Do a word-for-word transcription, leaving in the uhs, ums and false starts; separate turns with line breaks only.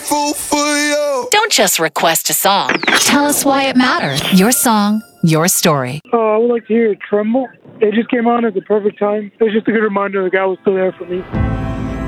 grateful for you.
Don't just request a song. Tell us why it matters. Your song, your story.
Uh, I would like to hear Tremble. It just came on at the perfect time. It was just a good reminder the guy was still there for me.